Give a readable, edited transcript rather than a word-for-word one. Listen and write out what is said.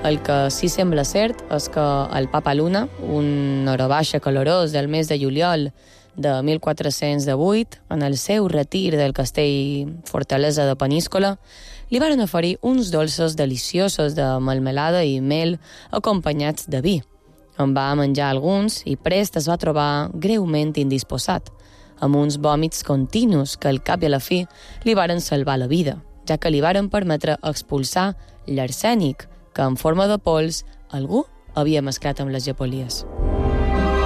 El que sí sembla cert és que el Papa Luna, un hora baixa calorós del mes de juliol de 1408, en el seu retir del castell Fortalesa de Peníscola, li varen oferir uns dolços deliciosos de melmelada i mel acompanyats de vi. En va menjar alguns i prest es va trobar greument indisposat, amb uns vòmits continus que al cap i a la fi li varen salvar la vida, ja que li varen permetre expulsar l'arsènic que en forma de pols algú havia mesclat amb les gepolies.